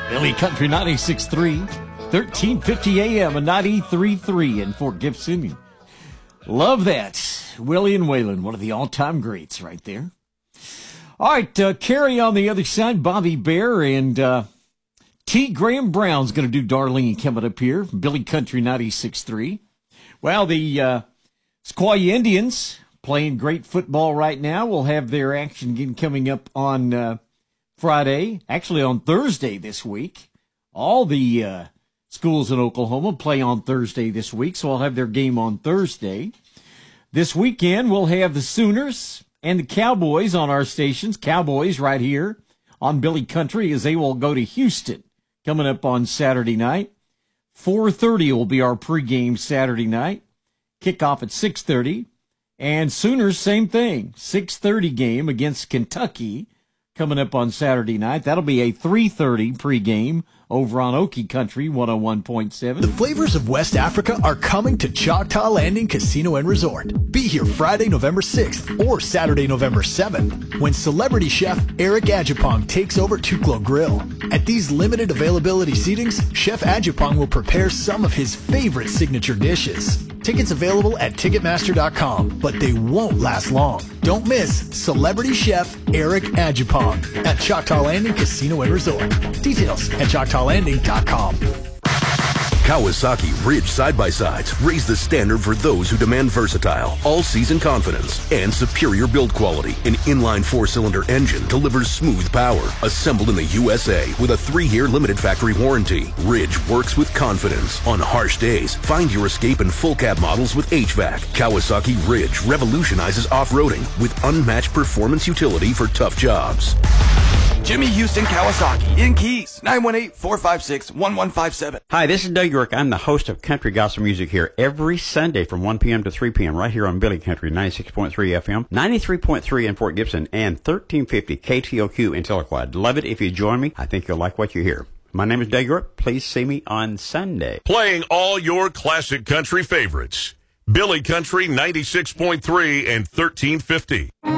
Billy Country 96.3, 1350 AM and 93.3 in Fort Gibson. Love that. Willie and Waylon, one of the all-time greats right there. All right, Carrie on the other side, Bobby Bear, and T. Graham Brown's going to do Darlene coming up here. Billy Country 96.3. Well, the Sequoia Indians playing great football right now. We'll have their action game coming up on Friday, actually on Thursday this week. All the schools in Oklahoma play on Thursday this week, so I'll have their game on Thursday. This weekend, we'll have the Sooners and the Cowboys on our stations. Cowboys right here on Billy Country as they will go to Houston coming up on Saturday night. 4:30 will be our pregame Saturday night. Kickoff at 6:30. And Sooners, same thing. 6:30 game against Kentucky coming up on Saturday night. That'll be a 3:30 pregame over on Okie Country 101.7. The flavors of West Africa are coming to Choctaw Landing Casino and Resort. Be here Friday, November 6th or Saturday, November 7th when celebrity chef Eric Ajapong takes over Tuklo Grill. At these limited availability seatings, Chef Ajapong will prepare some of his favorite signature dishes. Tickets available at Ticketmaster.com, but they won't last long. Don't miss Celebrity Chef Eric Ajapong at Choctaw Landing Casino and Resort. Details at ChoctawLanding.com. Kawasaki Ridge side-by-sides raise the standard for those who demand versatile, all-season confidence, and superior build quality. An inline 4-cylinder engine delivers smooth power, assembled in the USA with a 3-year limited factory warranty. Ridge works with confidence. On harsh days, find your escape in full cab models with HVAC. Kawasaki Ridge revolutionizes off-roading with unmatched performance utility for tough jobs. Jimmy Houston Kawasaki in Keys, 918-456-1157. Hi, this is Doug York. I'm the host of Country Gospel Music here every Sunday from 1 p.m. to 3 p.m. right here on Billy Country 96.3 FM, 93.3 in Fort Gibson, and 1350 KTOQ in Telequad. Love it. If you join me, I think you'll like what you hear. My name is Doug York. Please see me on Sunday. Playing all your classic country favorites. Billy Country 96.3 and 1350.